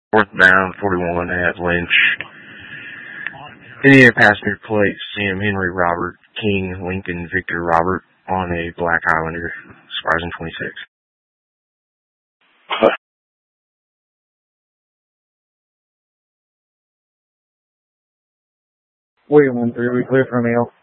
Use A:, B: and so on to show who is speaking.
A: Northbound 41 at Lynch. Indiana passenger plate Sam Henry Robert King Lincoln Victor Robert on a Black Highlander. Expires in 26.
B: William 13, we clear for mail.